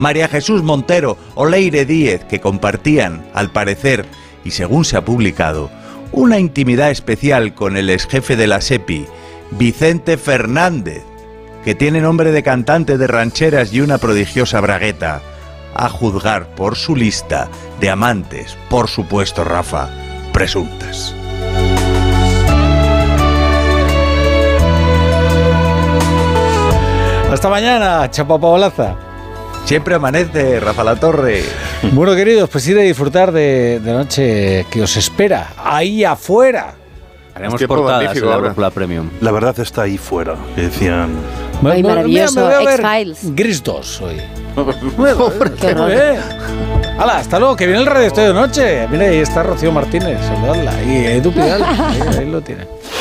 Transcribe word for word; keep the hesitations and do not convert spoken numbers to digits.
María Jesús Montero o Leire Díez, que compartían, al parecer, y según se ha publicado, una intimidad especial con el exjefe de la SEPI, Vicente Fernández, que tiene nombre de cantante de rancheras y una prodigiosa bragueta, a juzgar por su lista de amantes, por supuesto, Rafa, presuntas. Hasta mañana, Chapapablaza. Siempre amanece, Rafa La Torre. Bueno, queridos, pues ir a disfrutar de, de la noche que os espera, ahí afuera. Haremos portadas en la Brújula Premium. La verdad está ahí fuera, que decían... Ay, maravilloso, X-Files. Gris dos hoy. Qué Muy bien. Hala, hasta luego, que viene el Radio Estadio de Noche. Mira, ahí está Rocío Martínez, saludadla. Y Edu Pidal, ahí, ahí lo tiene.